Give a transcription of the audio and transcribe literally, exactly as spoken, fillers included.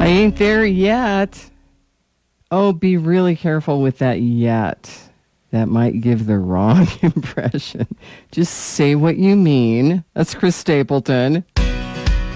I ain't there yet. Oh, be really careful with that yet. That might give the wrong impression. Just say what you mean. That's Chris Stapleton.